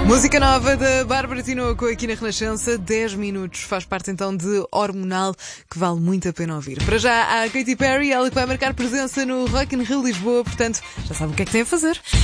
Música nova da Bárbara Tinoco aqui na Renascença, 10 minutos, faz parte então de Hormonal, que vale muito a pena ouvir. Para já há a Katy Perry, ela que vai marcar presença no Rock in Rio Lisboa, portanto já sabe o que é que tem a fazer.